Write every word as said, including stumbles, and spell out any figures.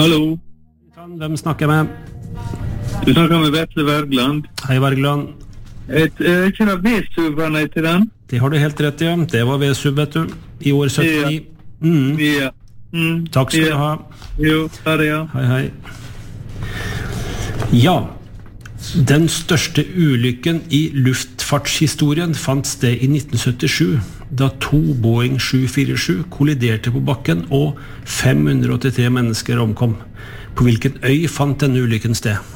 Hallo. Hvem snakker jeg med? Du snakker med Vetle Wergeland. Hei, Wergeland. Et, uh, ikke noe V-sub til den? Det har du helt rett i, ja. Det var V-sub, vet du, i år syttini. Ja. Mm. Ja. Mm. Takk skal ja. du ha. Jo, ha det, ja. Hei, hei. Ja, den største ulykken i luftfartshistorien fant sted i nitten syttisju, da to Boeing sju fire sju kolliderte på bakken og fem hundre åttitre mennesker omkom. På hvilken øy fant denne ulykken sted?